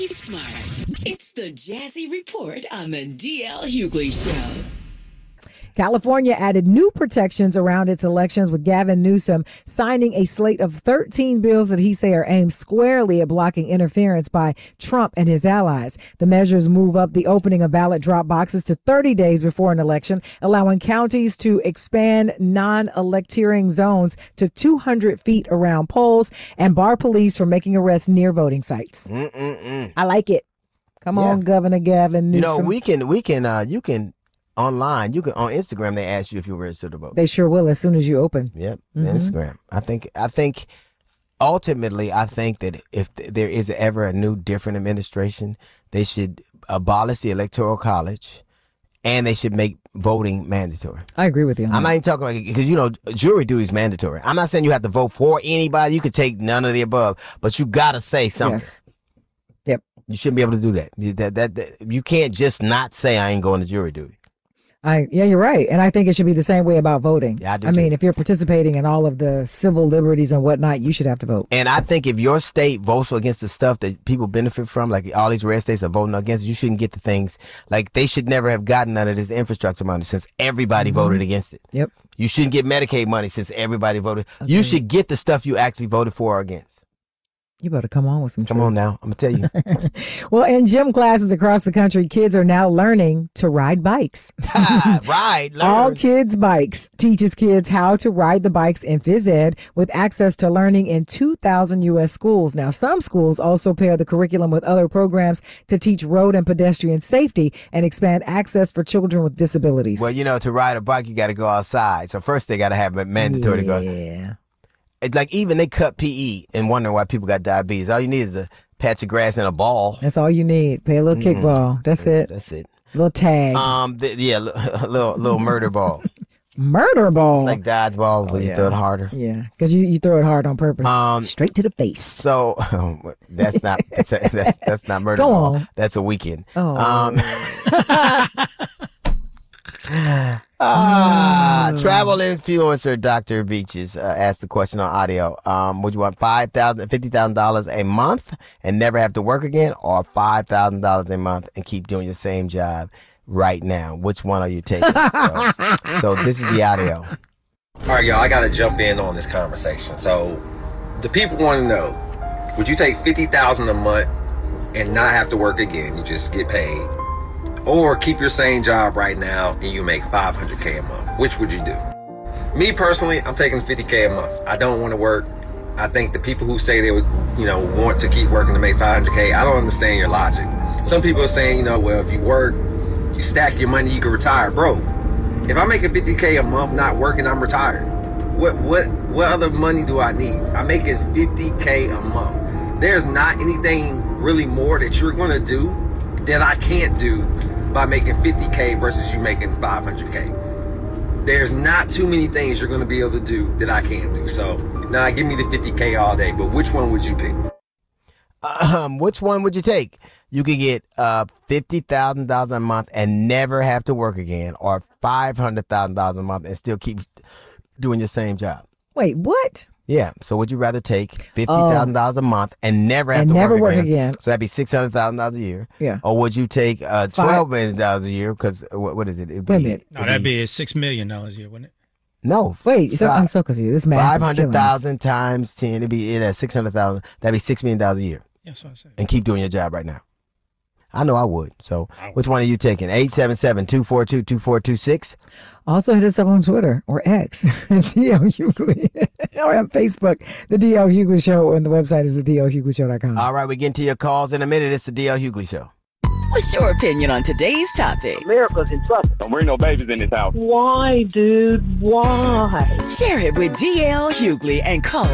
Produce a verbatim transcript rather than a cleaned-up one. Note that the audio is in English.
He's smart. It's the Jazzy Report on the D L Hughley Show. California added new protections around its elections, with Gavin Newsom signing a slate of thirteen bills that he say are aimed squarely at blocking interference by Trump and his allies. The measures move up the opening of ballot drop boxes to thirty days before an election, allowing counties to expand non-electioneering zones to two hundred feet around polls, and bar police from making arrests near voting sites. Mm-mm-mm. I like it. Come Yeah. on, Governor Gavin Newsom. You know, we can, we can, uh, you can, online, you can, on Instagram, they ask you if you're registered to vote. They sure will as soon as you open. Yep, Mhm. Instagram. I think, I think, ultimately, I think that if th- there is ever a new, different administration, they should abolish the Electoral College, and they should make voting mandatory. I agree with you on I'm that. not even talking like, because, you know, jury duty is mandatory. I'm not saying you have to vote for anybody. You could take none of the above, but you got to say something. Yes. Yep. You shouldn't be able to do that. You, that, that, that. you can't just not say I ain't going to jury duty. I yeah, you're right. And I think it should be the same way about voting. Yeah, I do I mean, too. if you're participating in all of the civil liberties and whatnot, you should have to vote. And I think if your state votes against the stuff that people benefit from, like all these red states are voting against, you shouldn't get the things. Like they should never have gotten none of this infrastructure money since everybody Mm-hmm. voted against it. Yep. You shouldn't get Medicaid money since everybody voted. You should get the stuff you actually voted for or against. You better come on with some Come truth. on now. I'm going to tell you. Well, in gym classes across the country, kids are now learning to ride bikes. Right. Learn. All Kids Bikes teaches kids how to ride the bikes in phys ed, with access to learning in two thousand U S schools. Now, some schools also pair the curriculum with other programs to teach road and pedestrian safety and expand access for children with disabilities. Well, you know, to ride a bike, you got to go outside. So first they got to have it mandatory to go. Yeah. It's like even they cut P E and wonder why people got diabetes. All you need is a patch of grass and a ball. That's all you need. Play a little kickball. That's it. That's it. Little tag. Um, th- yeah, a little little murder ball, Murder ball. like dodgeball, but you yeah. throw it harder. Yeah, because you, you throw it hard on purpose. Um, Straight to the face. So that's not that's, a, that's that's not murder Go ball. on. That's a weekend. Oh. Um, ah, travel influencer Doctor Beaches uh, asked the question on audio. Um, would you want five thousand, fifty thousand dollars a month and never have to work again, or five thousand dollars a month and keep doing your same job right now? Which one are you taking? so, so this is the audio. All right, y'all, I got to jump in on this conversation. So the people want to know, would you take fifty thousand dollars a month and not have to work again? You just get paid. Or keep your same job right now and you make five hundred K a month. Which would you do? Me personally, I'm taking fifty K a month. I don't want to work. I think the people who say they would, you know, want to keep working to make five hundred K, I don't understand your logic. Some people are saying, you know, well, if you work, you stack your money, you can retire. Bro, if I'm making fifty K a month not working, I'm retired. What what what other money do I need? I'm making fifty K a month. There's not anything really more that you're gonna do that I can't do by making fifty K versus you making five hundred K. There's not too many things you're gonna be able to do that I can't do. So nah, give me the fifty K all day, but which one would you pick? Um, which one would you take? You could get uh fifty thousand dollars a month and never have to work again, or five hundred thousand dollars a month and still keep doing your same job. Wait, what? Yeah. So would you rather take fifty thousand dollars a month and never have And to never work, work again? again. So that'd be six hundred thousand dollars a year. Yeah. Or would you take uh twelve million dollars a year? Because what, what is it? It'd Wait a be- minute. No, that'd be six million dollars a year, wouldn't it? No. Wait, so, I'm so confused. This math Five is hundred killing us. thousand times ten. It'd be it at six hundred thousand. That'd be six million dollars a year. That's what I said. And keep doing your job right now. I know I would. So which one are you taking? eight seven seven, two four two, two four two six. Also hit us up on Twitter or X, D L Hughley, or on Facebook, The D L Hughley Show, and the website is the D L Hughley Show dot com. All right, we get into your calls in a minute. It's the D L Hughley Show. What's your opinion on today's topic? America's in trouble. Don't bring no babies in this house. Why, dude? Why? Share it with D L Hughley and call